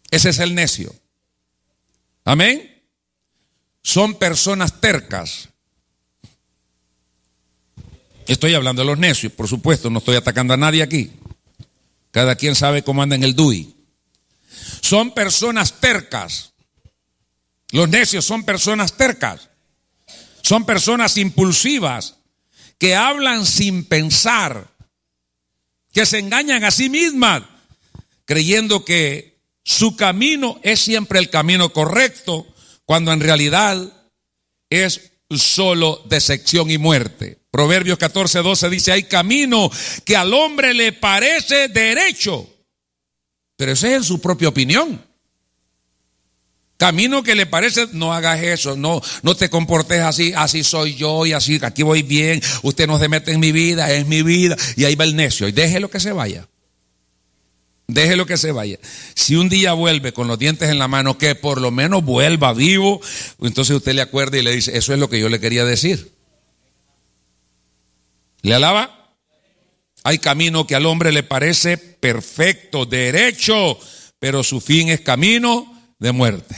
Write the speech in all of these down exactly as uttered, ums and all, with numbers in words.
Ese es el necio. Amén. Son personas tercas. Estoy hablando de los necios, por supuesto, no estoy atacando a nadie aquí. Cada quien sabe cómo anda en el D U I. Son personas tercas. Los necios son personas tercas. Son personas impulsivas que hablan sin pensar, que se engañan a sí mismas, creyendo que su camino es siempre el camino correcto, cuando en realidad es solo decepción y muerte. Proverbios catorce doce dice, hay camino que al hombre le parece derecho, pero ese es en su propia opinión. Camino que le parece, no hagas eso, no, no te comportes así, así soy yo y así, aquí voy bien, usted no se mete en mi vida, es mi vida, y ahí va el necio, y déjelo que se vaya. Déjelo que se vaya. Si un día vuelve con los dientes en la mano, que por lo menos vuelva vivo, entonces usted le acuerda y le dice, eso es lo que yo le quería decir. ¿Le alaba? Hay camino que al hombre le parece perfecto, derecho, pero su fin es camino de muerte.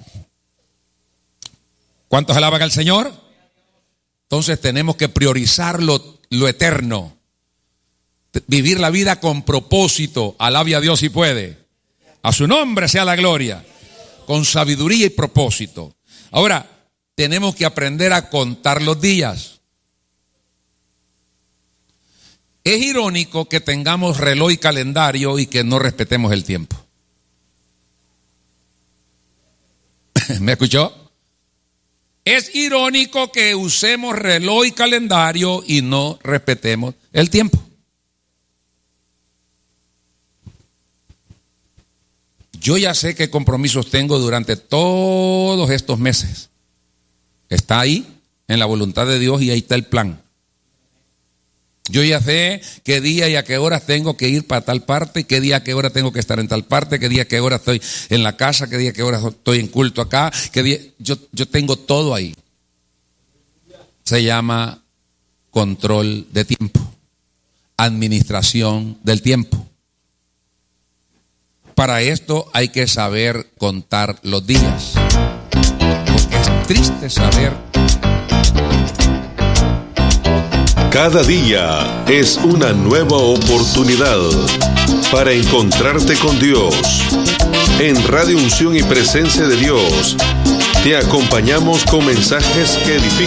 ¿Cuántos alaban al Señor? Entonces tenemos que priorizar lo, lo eterno. Vivir la vida con propósito. Alabe a Dios si puede. A su nombre sea la gloria. Con sabiduría y propósito. Ahora, tenemos que aprender a contar los días. Es irónico que tengamos reloj y calendario y que no respetemos el tiempo. ¿Me escuchó? Es irónico que usemos reloj y calendario y no respetemos el tiempo. Yo ya sé qué compromisos tengo durante todos estos meses. Está ahí, en la voluntad de Dios, y ahí está el plan. Yo ya sé qué día y a qué horas tengo que ir para tal parte, qué día, a qué hora tengo que estar en tal parte, qué día, a qué hora estoy en la casa, qué día, a qué hora estoy en culto acá, qué día, yo, yo tengo todo ahí. Se llama control de tiempo, administración del tiempo. Para esto hay que saber contar los días, porque es triste saber. Cada día es una nueva oportunidad para encontrarte con Dios. En Radio Unción y Presencia de Dios te acompañamos con mensajes que edifican.